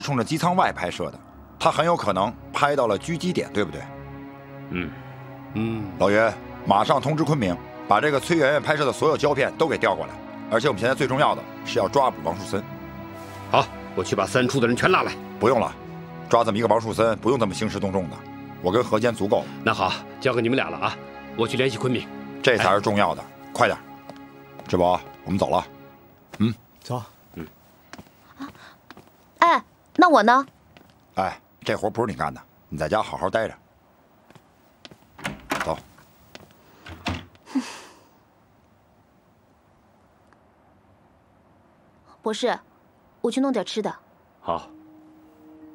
冲着机舱外拍摄的，他很有可能拍到了狙击点，对不对？老爷，马上通知昆明，把这个崔媛媛拍摄的所有胶片都给调过来。而且我们现在最重要的是要抓捕王树森。 好，我去把3处的人全拉来。 不用了，抓这么一个王树森不用这么兴师动众的，我跟何坚足够了。 那好，交给你们俩了啊，我去联系昆明。 这才是重要的，快点。志宝，我们走了。 走。 哎，那我呢？ 哎，这活不是你干的，你在家好好待着。走。 博士，我去弄点吃的。 好。